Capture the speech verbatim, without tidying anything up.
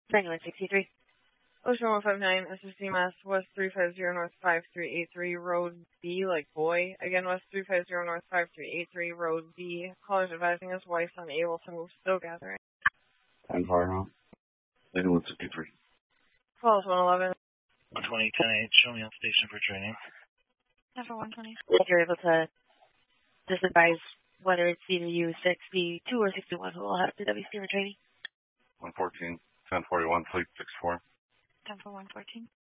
ninety-one sixty-three. Ocean one five nine, S S C Mass, West three five zero, North five three eight three, Road B, like boy. Again, West three five zero, North five three eight three, Road B. Callers advising his wife's unable to move, still gathering. ten far now. ninety-one sixty-three. Calls one eleven. one twenty, ten eight, show me on station for training. Number one twenty. If you're able to just advise whether it's either U sixty-two or sixty-one who will have the W C for training. one fourteen, ten forty-one, fleet six four. ten for one fourteen.